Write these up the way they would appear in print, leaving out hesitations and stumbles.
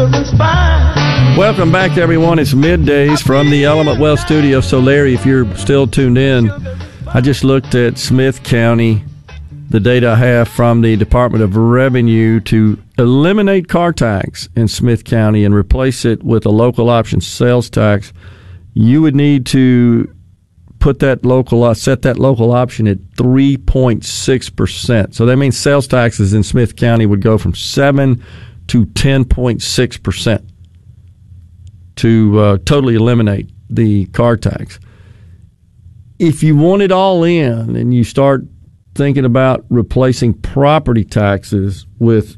Welcome back, everyone. It's middays from the Element Wealth Studio. So, Larry, if you're still tuned in, I just looked at Smith County, the data I have from the Department of Revenue to eliminate car tax in Smith County and replace it with a local option sales tax. You would need to put that set that local option at 3.6%. So that means sales taxes in Smith County would go from 7 to 10.6%. to totally eliminate the car tax. If you want it all in and you start thinking about replacing property taxes with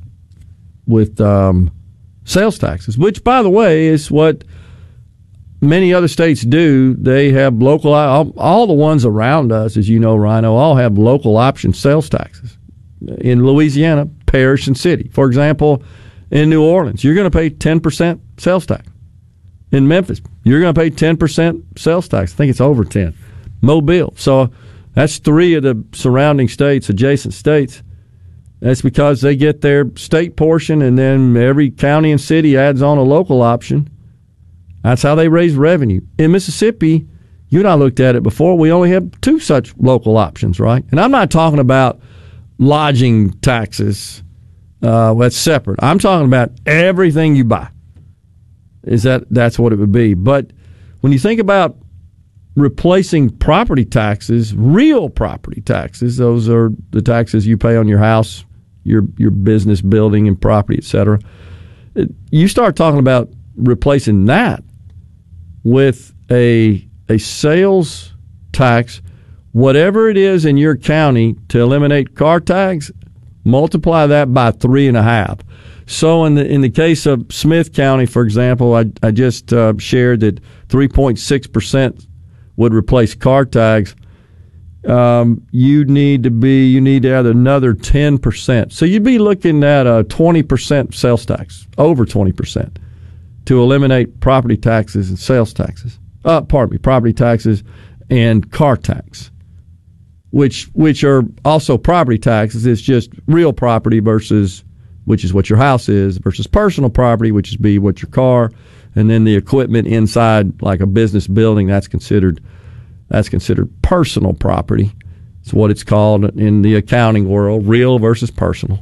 sales taxes, which, by the way, is what many other states do. They have local, all the ones around us, as you know, Rhino, all have local option sales taxes. In Louisiana, parish and city. For example, in New Orleans, you're going to pay 10% sales tax. In Memphis, you're going to pay 10% sales tax. I think it's over 10. Mobile. So that's 3 of the surrounding states, adjacent states. That's because they get their state portion, and then every county and city adds on a local option. That's how they raise revenue. In Mississippi, you and I looked at it before, we only have 2 such local options, right? And I'm not talking about lodging taxes. That's separate. I'm talking about everything you buy. That's what it would be. But when you think about replacing property taxes, real property taxes, those are the taxes you pay on your house, your business building and property, et cetera. You start talking about replacing that with a sales tax, whatever it is in your county, to eliminate car tax, multiply that by 3.5. So in the case of Smith County, for example, I just shared that 3.6% would replace car tax. You need to add another 10%. So you'd be looking at a 20% sales tax, over 20%, to eliminate property taxes and sales taxes. Property taxes and car tax, which are also property taxes. It's just real property versus, which is what your house is, versus personal property, which is what your car, and then the equipment inside, like a business building, that's considered personal property. It's what it's called in the accounting world, real versus personal.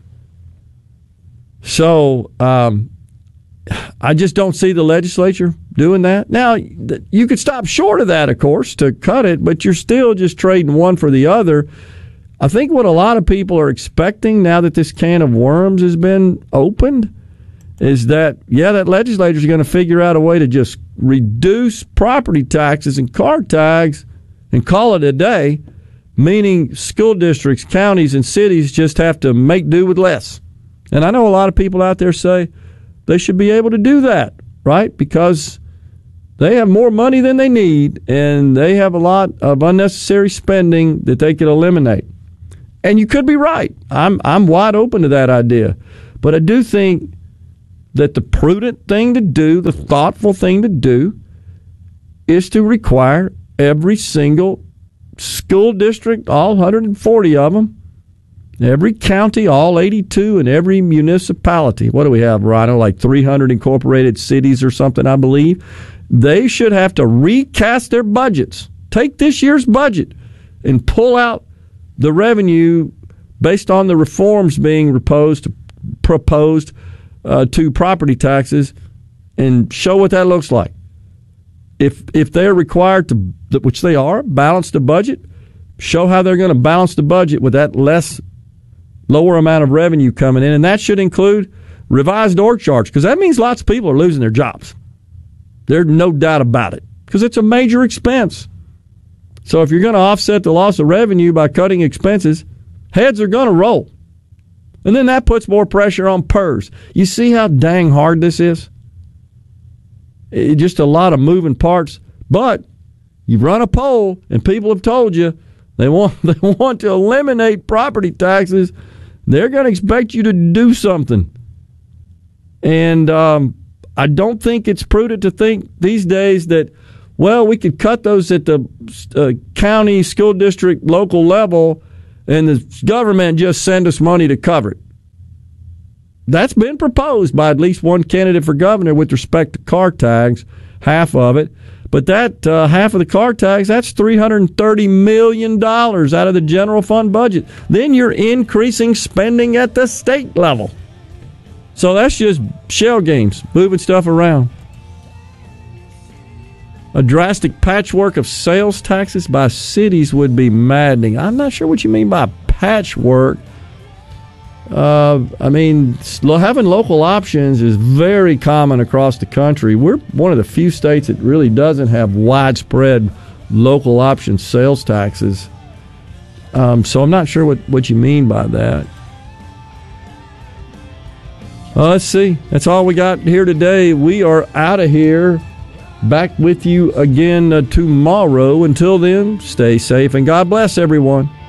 So I just don't see the legislature doing that. Now, you could stop short of that, of course, to cut it, but you're still just trading one for the other. I think what a lot of people are expecting now that this can of worms has been opened is that, that legislature is going to figure out a way to just reduce property taxes and car tax and call it a day, meaning school districts, counties, and cities just have to make do with less. And I know a lot of people out there say they should be able to do that, right? Because they have more money than they need, and they have a lot of unnecessary spending that they could eliminate. And you could be right. I'm wide open to that idea. But I do think that the prudent thing to do, the thoughtful thing to do, is to require every single school district, all 140 of them, every county, all 82, and every municipality. What do we have, Rhino? Like 300 incorporated cities or something, I believe. They should have to recast their budgets. Take this year's budget and pull out the revenue based on the reforms being proposed to property taxes, and show what that looks like. If they're required to, which they are, balance the budget, show how they're going to balance the budget with that lower amount of revenue coming in, and that should include revised org charts, because that means lots of people are losing their jobs. There's no doubt about it, because it's a major expense. So if you're going to offset the loss of revenue by cutting expenses, heads are going to roll. And then that puts more pressure on PERS. You see how dang hard this is? Just a lot of moving parts. But you run a poll, and people have told you they want to eliminate property taxes. They're going to expect you to do something. And I don't think it's prudent to think these days that, well, we could cut those at the county, school district, local level, and the government just send us money to cover it. that's been proposed by at least one candidate for governor with respect to car tags, half of it. But that half of the car tags, that's $330 million out of the general fund budget. Then you're increasing spending at the state level. So that's just shell games, moving stuff around. A drastic patchwork of sales taxes by cities would be maddening. I'm not sure what you mean by patchwork. I mean, having local options is very common across the country. We're one of the few states that really doesn't have widespread local option sales taxes. So I'm not sure what you mean by that. Let's see. That's all we got here today. We are out of here. Back with you again tomorrow. Until then, stay safe and God bless everyone.